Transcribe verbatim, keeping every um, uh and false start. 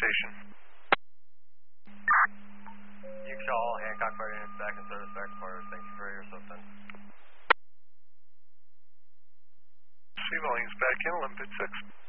station. You shall all Hancock Fire Units back in service back to quarters. Thank you for your assistance. Sea volumes back in, eleven fifty-six.